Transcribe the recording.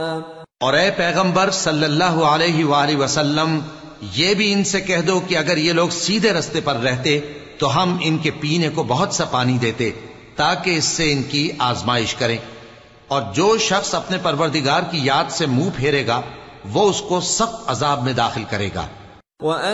और ए पैगंबर सल्लल्लाहु अलैहि वसल्लम, ये भी इनसे कह दो कि अगर ये लोग सीधे रास्ते पर रहते तो हम इनके पीने को बहुत सा पानी देते ताकि इससे इनकी आजमाइश करें। और जो शख्स अपने परवरदिगार की याद से मुंह फेरेगा वो उसको सख्त अजाब में दाखिल करेगा।